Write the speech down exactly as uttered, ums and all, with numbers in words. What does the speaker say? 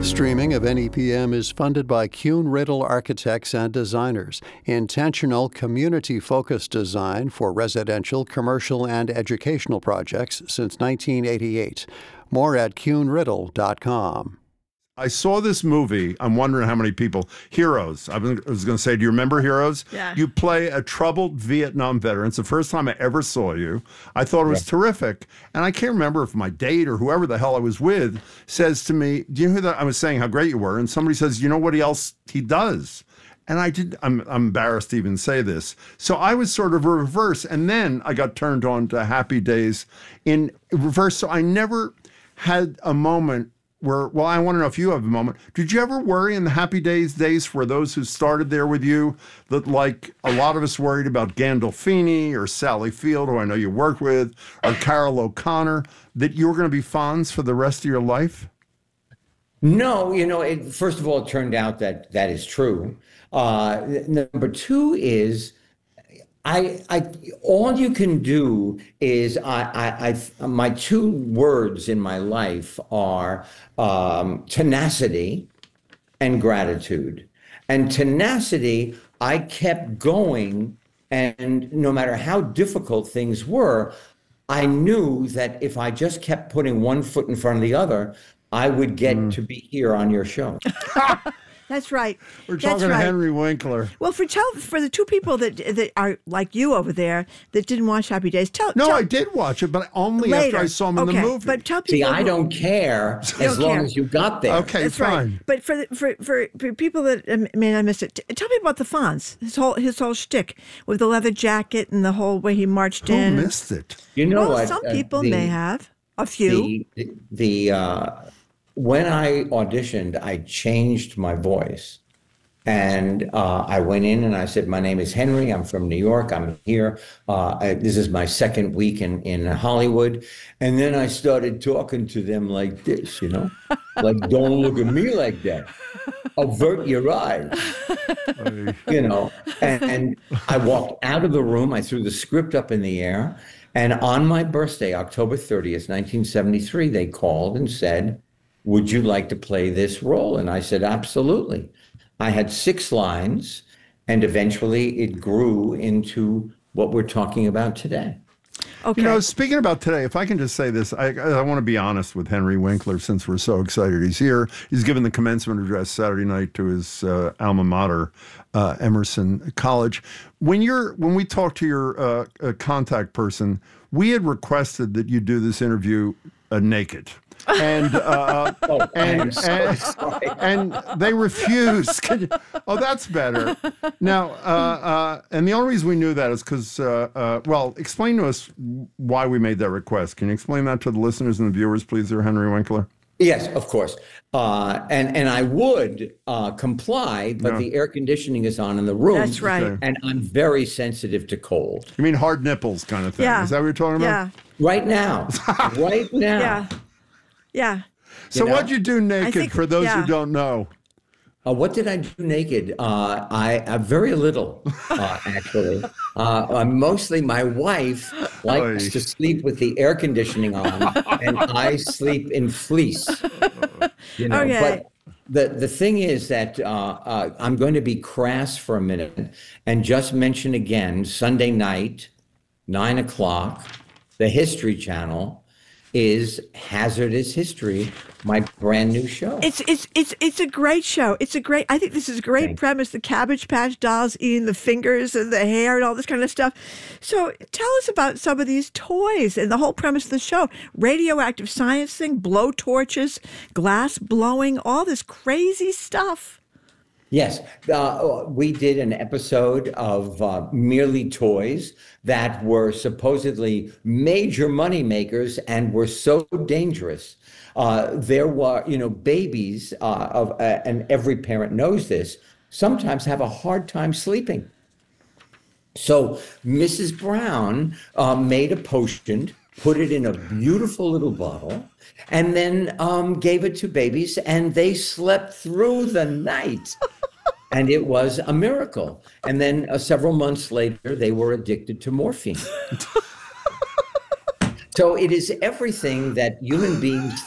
Streaming of N E P M is funded by Kuhn Riddle Architects and Designers, intentional community-focused design for residential, commercial, and educational projects since nineteen eighty-eight. More at kuhn riddle dot com. I saw this movie. I'm wondering how many people. Heroes. I was going to say, do you remember Heroes? Yeah. You play a troubled Vietnam veteran. It's the first time I ever saw you. I thought it was yeah. terrific. And I can't remember if my date or whoever the hell I was with says to me, do you know who that? I was saying how great you were. And somebody says, you know what else he does? And I did, I'm, I'm embarrassed to even say this. So I was sort of reverse. And then I got turned on to Happy Days in reverse. So I never had a moment where, well, I want to know if you have a moment. Did you ever worry in the Happy Days days for those who started there with you that, like, a lot of us worried about Gandolfini or Sally Field, who I know you worked with, or Carol O'Connor, that you were going to be Fonz for the rest of your life? No, you know, it, first of all, it turned out that that is true. Uh, number two is, I, I, all you can do is, I, I, I, my two words in my life are um, tenacity and gratitude. And tenacity, I kept going, and no matter how difficult things were, I knew that if I just kept putting one foot in front of the other, I would get mm. to be here on your show. That's right. We're That's talking right. to Henry Winkler. Well, for tell for the two people that that are like you over there that didn't watch Happy Days, tell no, tell, I did watch it, but only later. after I saw him in okay. the movie. But tell people. See, I who, don't care as don't long care. as you got there. Okay, That's fine. right. But for, the, for for for people that um, may not miss it, t- tell me about the Fonz. His whole his whole shtick with the leather jacket and the whole way he marched Who in. missed it? You know well, what? some uh, people the, may have. A few. The, the uh, when I auditioned, I changed my voice. And uh, I went in and I said, my name is Henry. I'm from New York. I'm here. Uh, I, this is my second week in, in Hollywood. And then I started talking to them like this, you know, like, don't look at me like that. Avert your eyes, you know. And, and I walked out of the room. I threw the script up in the air. And on my birthday, October thirtieth, nineteen seventy-three, they called and said, would you like to play this role? And I said, absolutely. I had six lines, and eventually it grew into what we're talking about today. Okay. You know, speaking about today, if I can just say this, I, I want to be honest with Henry Winkler since we're so excited he's here. He's given the commencement address Saturday night to his uh, alma mater, uh, Emerson College. When you're when we talked to your uh, uh, contact person, we had requested that you do this interview uh, naked. And uh, oh, and so and, and they refused. Can you, oh, that's better. Now, uh, uh, and the only reason we knew that is because, uh, uh, well, explain to us why we made that request. Can you explain that to the listeners and the viewers, please, there, Henry Winkler? Yes, of course. Uh, and, and I would uh, comply, but Yeah. the air conditioning is on in the room. That's right. Okay. And I'm very sensitive to cold. You mean hard nipples kind of thing? Yeah. Is that what you're talking about? Yeah. Right now. right now. Yeah. Yeah. So You know? what'd you do naked think- for those yeah. who don't know? Uh, what did I do naked? Uh, I uh, very little, uh, actually. Uh, uh, mostly my wife likes Oy. to sleep with the air conditioning on, and I sleep in fleece. You know, Okay. but the the thing is that uh, uh, I'm going to be crass for a minute and just mention again Sunday night, nine o'clock, the History Channel is Hazardous History, my brand new show. It's it's it's it's a great show. It's a great. I think this is a great Thanks. premise. The Cabbage Patch Dolls eating the fingers and the hair and all this kind of stuff. So tell us about some of these toys and the whole premise of the show. Radioactive science thing, blow torches, glass blowing, all this crazy stuff. Yes, uh, we did an episode of uh, Merely Toys that were supposedly major money makers and were so dangerous. Uh, there were, you know, babies uh, of, uh, and every parent knows this, sometimes have a hard time sleeping. So Missus Brown uh, made a potion, put it in a beautiful little bottle, and then um, gave it to babies, and they slept through the night. And it was a miracle. And then uh, several months later, they were addicted to morphine. So it is everything that human beings